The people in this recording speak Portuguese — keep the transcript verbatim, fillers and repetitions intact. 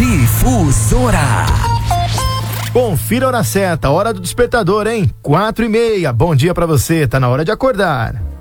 Difusora. Confira a hora certa, hora do despertador, hein? Quatro e meia. Bom dia pra você, tá na hora de acordar.